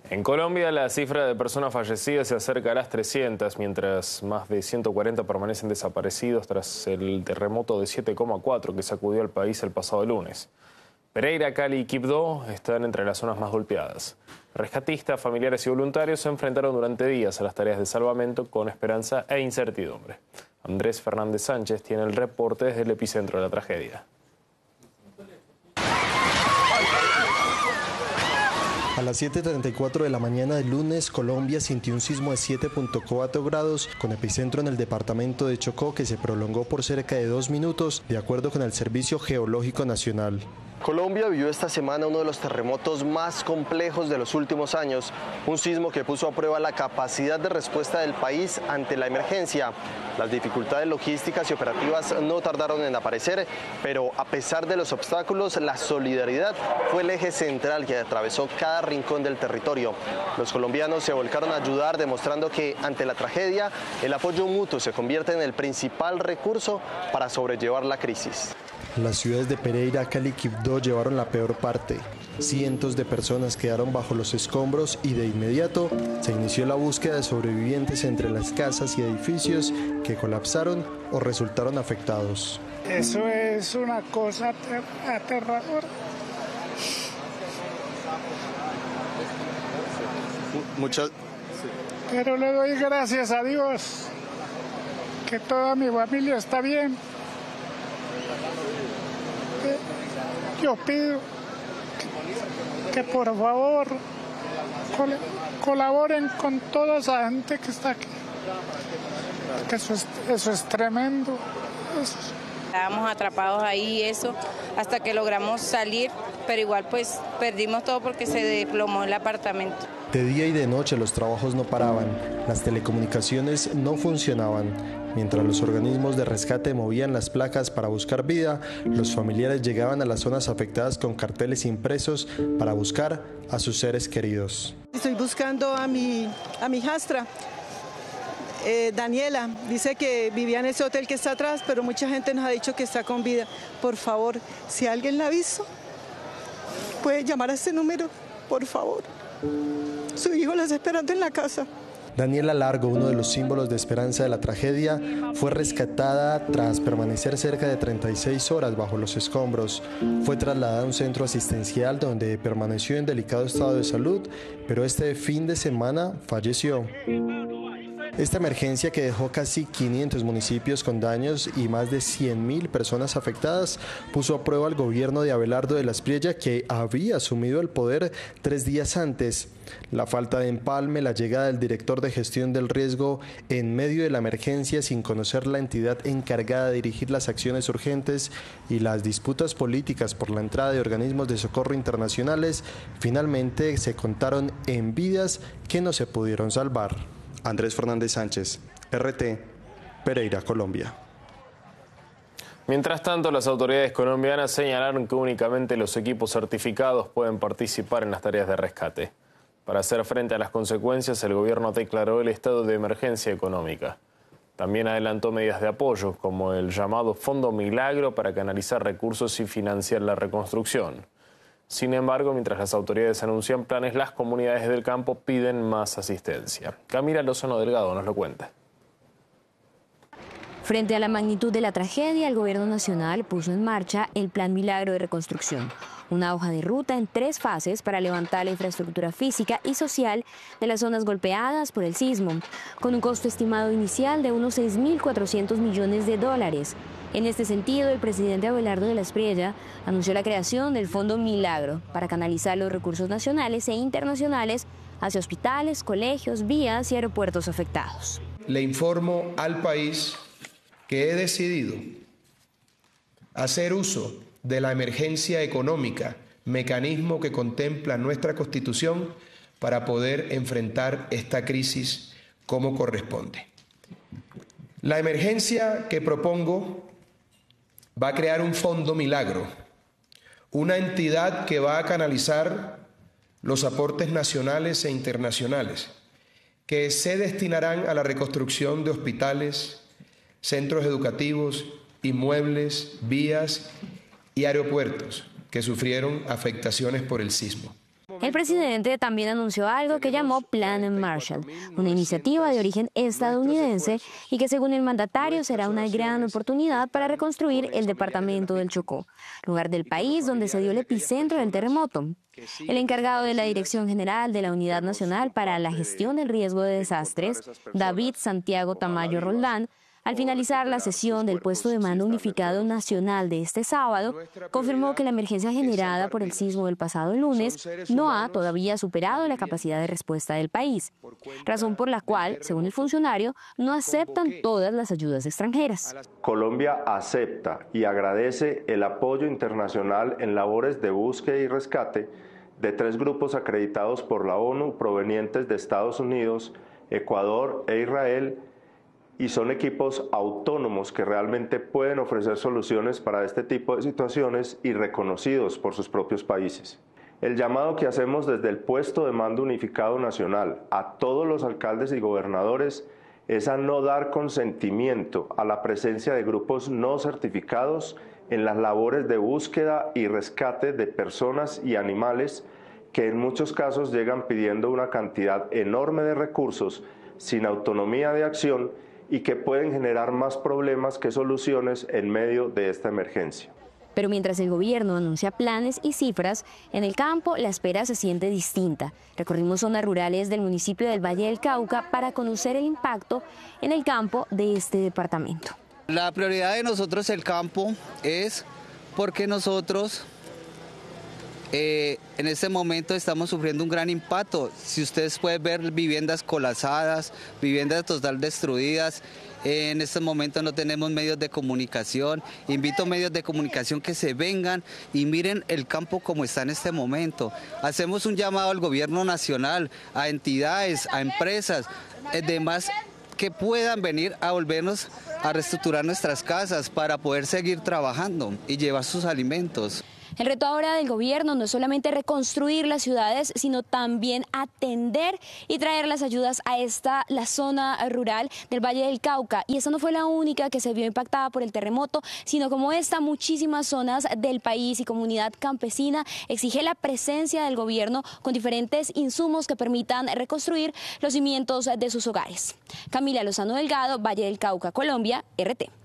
En Colombia, la cifra de personas fallecidas se acerca a las 300, mientras más de 140 permanecen desaparecidos tras el terremoto de 7,4 que sacudió al país el pasado lunes. Pereira, Cali y Quibdó están entre las zonas más golpeadas. Rescatistas, familiares y voluntarios se enfrentaron durante días a las tareas de salvamento con esperanza e incertidumbre. Andrés Fernández Sánchez tiene el reporte desde el epicentro de la tragedia. A las 7:34 de la mañana del lunes, Colombia sintió un sismo de 7.4 grados con epicentro en el departamento de Chocó que se prolongó por cerca de 2 minutos, de acuerdo con el Servicio Geológico Nacional. Colombia vivió esta semana uno de los terremotos más complejos de los últimos años, un sismo que puso a prueba la capacidad de respuesta del país ante la emergencia. Las dificultades logísticas y operativas no tardaron en aparecer, pero a pesar de los obstáculos, la solidaridad fue el eje central que atravesó cada rincón del territorio. Los colombianos se volcaron a ayudar, demostrando que ante la tragedia, el apoyo mutuo se convierte en el principal recurso para sobrellevar la crisis. Las ciudades de Pereira, Cali y Quibdó llevaron la peor parte. Cientos de personas quedaron bajo los escombros y de inmediato se inició la búsqueda de sobrevivientes entre las casas y edificios que colapsaron o resultaron afectados. Eso es una cosa aterradora. Pero le doy gracias a Dios que toda mi familia está bien. Yo pido que por favor colaboren con toda esa gente que está aquí, que eso es tremendo. Estábamos atrapados ahí, hasta que logramos salir, pero igual pues perdimos todo porque se desplomó el apartamento. De día y de noche los trabajos no paraban, las telecomunicaciones no funcionaban. Mientras los organismos de rescate movían las placas para buscar vida, los familiares llegaban a las zonas afectadas con carteles impresos para buscar a sus seres queridos. Estoy buscando a mi hijastra, Daniela. Dice que vivía en ese hotel que está atrás, pero mucha gente nos ha dicho que está con vida. Por favor, si alguien la avisó, puede llamar a este número, por favor. Su hijo la está esperando en la casa. Daniela Largo, uno de los símbolos de esperanza de la tragedia, fue rescatada tras permanecer cerca de 36 horas bajo los escombros. Fue trasladada a un centro asistencial donde permaneció en delicado estado de salud, pero este fin de semana falleció. Esta emergencia, que dejó casi 500 municipios con daños y más de 100.000 personas afectadas, puso a prueba al gobierno de Abelardo de la Espriella, que había asumido el poder 3 días antes. La falta de empalme, la llegada del director de gestión del riesgo en medio de la emergencia sin conocer la entidad encargada de dirigir las acciones urgentes y las disputas políticas por la entrada de organismos de socorro internacionales, finalmente se contaron en vidas que no se pudieron salvar. Andrés Fernández Sánchez, RT, Pereira, Colombia. Mientras tanto, las autoridades colombianas señalaron que únicamente los equipos certificados pueden participar en las tareas de rescate. Para hacer frente a las consecuencias, el gobierno declaró el estado de emergencia económica. También adelantó medidas de apoyo, como el llamado Fondo Milagro, para canalizar recursos y financiar la reconstrucción. Sin embargo, mientras las autoridades anuncian planes, las comunidades del campo piden más asistencia. Camila Lozano Delgado nos lo cuenta. Frente a la magnitud de la tragedia, el gobierno nacional puso en marcha el Plan Milagro de Reconstrucción, una hoja de ruta en 3 fases para levantar la infraestructura física y social de las zonas golpeadas por el sismo, con un costo estimado inicial de unos 6.400 millones de dólares. En este sentido, el presidente Abelardo de la Espriella anunció la creación del Fondo Milagro para canalizar los recursos nacionales e internacionales hacia hospitales, colegios, vías y aeropuertos afectados. Le informo al país que he decidido hacer uso de la emergencia económica, mecanismo que contempla nuestra Constitución, para poder enfrentar esta crisis como corresponde. La emergencia que propongo va a crear un Fondo Milagro, una entidad que va a canalizar los aportes nacionales e internacionales, que se destinarán a la reconstrucción de hospitales, centros educativos, inmuebles, vías y aeropuertos que sufrieron afectaciones por el sismo. El presidente también anunció algo que llamó Plan Marshall, una iniciativa de origen estadounidense y que según el mandatario será una gran oportunidad para reconstruir el departamento del Chocó, lugar del país donde se dio el epicentro del terremoto. El encargado de la Dirección General de la Unidad Nacional para la Gestión del Riesgo de Desastres, David Santiago Tamayo Roldán, al finalizar la sesión del puesto de mando unificado nacional de este sábado, confirmó que la emergencia generada por el sismo del pasado lunes no ha todavía superado la capacidad de respuesta del país, razón por la cual, según el funcionario, no aceptan todas las ayudas extranjeras. Colombia acepta y agradece el apoyo internacional en labores de búsqueda y rescate de 3 grupos acreditados por la ONU provenientes de Estados Unidos, Ecuador e Israel, y son equipos autónomos que realmente pueden ofrecer soluciones para este tipo de situaciones y reconocidos por sus propios países. El llamado que hacemos desde el puesto de mando unificado nacional a todos los alcaldes y gobernadores es a no dar consentimiento a la presencia de grupos no certificados en las labores de búsqueda y rescate de personas y animales que en muchos casos llegan pidiendo una cantidad enorme de recursos sin autonomía de acción y que pueden generar más problemas que soluciones en medio de esta emergencia. Pero mientras el gobierno anuncia planes y cifras, en el campo la espera se siente distinta. Recorrimos zonas rurales del municipio del Valle del Cauca para conocer el impacto en el campo de este departamento. La prioridad de nosotros el campo es porque nosotros en este momento estamos sufriendo un gran impacto. Si ustedes pueden ver viviendas colapsadas, viviendas total destruidas. En estos momentos no tenemos medios de comunicación. Invito a medios de comunicación que se vengan y miren el campo como está en este momento. Hacemos un llamado al gobierno nacional, a entidades, a empresas, demás que puedan venir a volvernos a reestructurar nuestras casas para poder seguir trabajando y llevar sus alimentos. El reto ahora del gobierno no es solamente reconstruir las ciudades, sino también atender y traer las ayudas a la zona rural del Valle del Cauca. Y esta no fue la única que se vio impactada por el terremoto, sino como esta, muchísimas zonas del país y comunidad campesina exige la presencia del gobierno con diferentes insumos que permitan reconstruir los cimientos de sus hogares. Camila Lozano Delgado, Valle del Cauca, Colombia, RT.